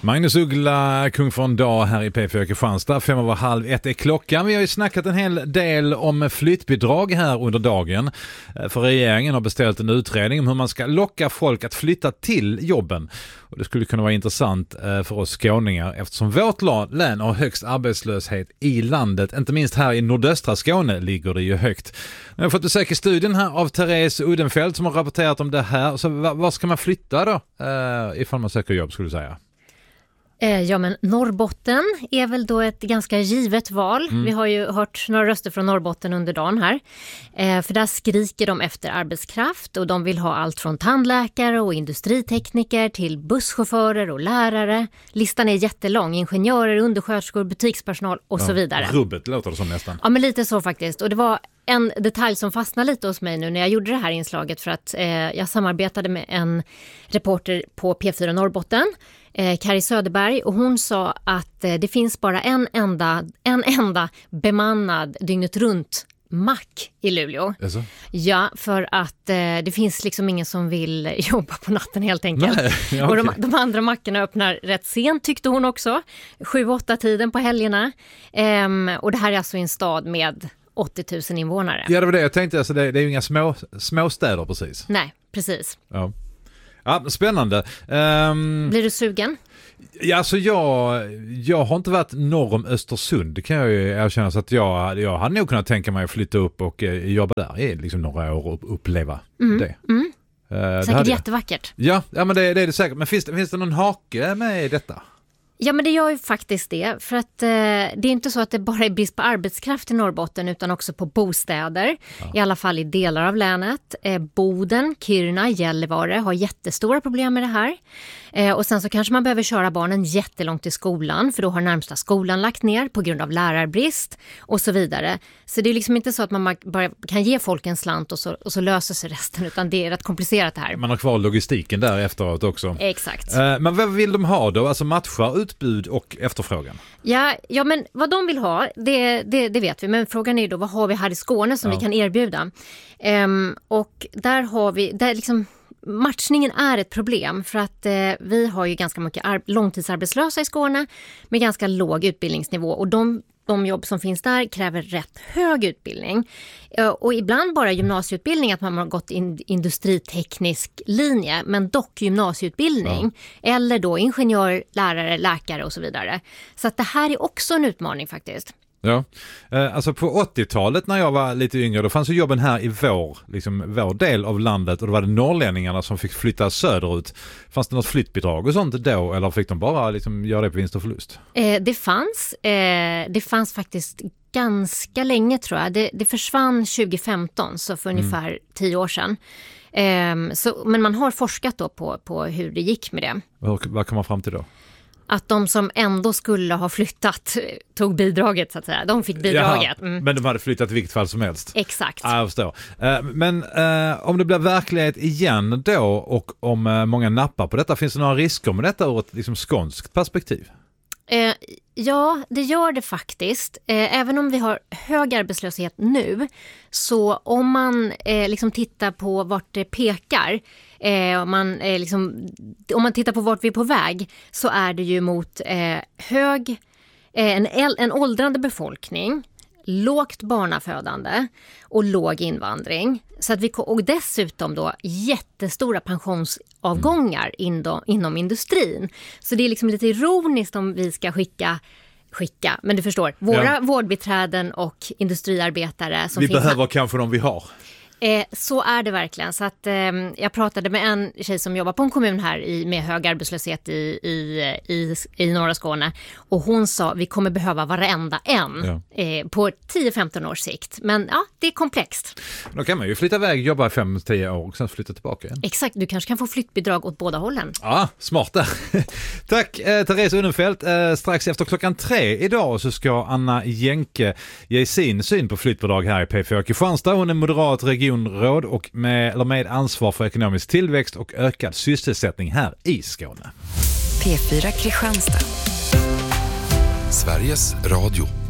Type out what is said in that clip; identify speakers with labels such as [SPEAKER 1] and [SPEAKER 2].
[SPEAKER 1] Magnus Uggla, kung för en dag här i P4 Kristianstad. 1:05 är klockan. Vi har ju snackat en hel del om flyttbidrag här under dagen. För regeringen har beställt en utredning om hur man ska locka folk att flytta till jobben. Och det skulle kunna vara intressant för oss skåningar eftersom vårt län har högst arbetslöshet i landet. Inte minst här i nordöstra Skåne ligger det ju högt. Jag har fått besök i studion här av Therese Uddenfelt som har rapporterat om det här. Så var ska man flytta då ifall man söker jobb skulle du säga?
[SPEAKER 2] Ja, men Norrbotten är väl då ett ganska givet val. Vi har ju hört några röster från Norrbotten under dagen här. För där skriker de efter arbetskraft och de vill ha allt från tandläkare och industritekniker till busschaufförer och lärare. Listan är jättelång. Ingenjörer, undersköterskor, butikspersonal och så vidare.
[SPEAKER 1] Rubbet låter det som nästan.
[SPEAKER 2] Ja, men lite så faktiskt. Och det var en detalj som fastnade lite hos mig nu när jag gjorde det här inslaget för att jag samarbetade med en reporter på P4 Norrbotten, Kari Söderberg, och hon sa att det finns bara en enda bemannad dygnet runt mack i Luleå.
[SPEAKER 1] Alltså?
[SPEAKER 2] Ja, för att det finns liksom ingen som vill jobba på natten helt enkelt.
[SPEAKER 1] Nej, ja, okay.
[SPEAKER 2] Och de andra mackorna öppnar rätt sent tyckte hon också. 7-8 tiden på helgerna. Och det här är alltså en stad med 80 000 invånare.
[SPEAKER 1] Ja, det var det jag tänkte. Alltså, det är ju inga små städer precis.
[SPEAKER 2] Nej, precis.
[SPEAKER 1] Ja, spännande.
[SPEAKER 2] Blir du sugen?
[SPEAKER 1] Ja, alltså jag har inte varit norr om Östersund. Det kan jag ju erkänna, så att jag hade nog kunnat tänka mig att flytta upp och jobba där i liksom några år och uppleva det.
[SPEAKER 2] Säkert jättevackert.
[SPEAKER 1] Ja, men det är det säkert. Men finns det någon hake med detta?
[SPEAKER 2] Ja, men det gör ju faktiskt det. För att det är inte så att det bara är brist på arbetskraft i Norrbotten utan också på bostäder. Ja. I alla fall i delar av länet. Boden, Kiruna, Gällivare har jättestora problem med det här. Och sen så kanske man behöver köra barnen jättelångt till skolan för då har närmsta skolan lagt ner på grund av lärarbrist och så vidare. Så det är liksom inte så att man bara kan ge folk en slant och så löser sig resten, utan det är rätt komplicerat det här. Man
[SPEAKER 1] har kvar logistiken där efteråt också.
[SPEAKER 2] Exakt.
[SPEAKER 1] Men vad vill de ha då? Alltså matcha utbud och efterfrågan?
[SPEAKER 2] Ja, men vad de vill ha, det vet vi. Men frågan är då, vad har vi här i Skåne som vi kan erbjuda? Och där har vi, liksom matchningen är ett problem för att vi har ju ganska mycket långtidsarbetslösa i Skåne med ganska låg utbildningsnivå och de jobb som finns där kräver rätt hög utbildning och ibland bara gymnasieutbildning, att man har gått industriteknisk linje men dock gymnasieutbildning eller då ingenjör, lärare, läkare och så vidare. Så att det här är också en utmaning faktiskt.
[SPEAKER 1] Ja, alltså på 80-talet när jag var lite yngre, då fanns ju jobben här i vår del av landet och då var det norrlänningarna som fick flytta söderut. Fanns det något flyttbidrag och sånt då eller fick de bara liksom göra det på vinst och förlust?
[SPEAKER 2] Det fanns faktiskt ganska länge tror jag. Det försvann 2015, så för ungefär 10 år sedan. Men man har forskat då på hur det gick med det.
[SPEAKER 1] Vad kan man fram till då?
[SPEAKER 2] Att de som ändå skulle ha flyttat tog bidraget så att säga. De fick bidraget.
[SPEAKER 1] Men de hade flyttat i vilket fall som helst.
[SPEAKER 2] Exakt.
[SPEAKER 1] Ja, jag förstår. Men om det blir verklighet igen då och om många nappar på detta, finns det några risker med detta ur ett liksom skånskt perspektiv?
[SPEAKER 2] Ja, det gör det faktiskt. Även om vi har hög arbetslöshet nu, så om man liksom tittar på vart det pekar, om man tittar på vart vi är på väg, så är det ju mot en åldrande befolkning, lågt barnafödande och låg invandring. Så att och dessutom då jättestora pensionsavgångar inom industrin. Så det är liksom lite ironiskt om vi ska skicka, men du förstår, våra vårdbiträden och industriarbetare som
[SPEAKER 1] vi
[SPEAKER 2] finns
[SPEAKER 1] behöver kanske de vi har.
[SPEAKER 2] Så är det verkligen. Så att, jag pratade med en tjej som jobbar på en kommun här med hög arbetslöshet i norra Skåne. Och hon sa vi kommer behöva varenda på 10-15 års sikt. Men ja, det är komplext.
[SPEAKER 1] Då kan man ju flytta iväg, jobba 5-10 år och sen flytta tillbaka igen.
[SPEAKER 2] Exakt, du kanske kan få flyttbidrag åt båda hållen.
[SPEAKER 1] Ja, smart där. Tack Therese Uddenfelt. Strax efter 3:00 idag så ska Anna Jänke ge sin syn på flyttbidrag här i P4 Kristianstad. Hon är moderat regionråd och med ansvar för ekonomisk tillväxt och ökad sysselsättning här i Skåne.
[SPEAKER 3] P4 Kristianstad. Sveriges Radio.